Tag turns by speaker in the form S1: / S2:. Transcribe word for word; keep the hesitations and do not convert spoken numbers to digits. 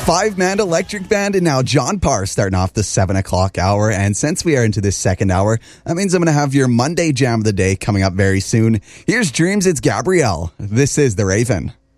S1: Five-man electric band, and now John Parr starting off the seven o'clock hour. And since we are into this second hour, that means I'm going to have your Monday jam of the day coming up very soon. Here's Dreams, it's Gabrielle. This is The Raven.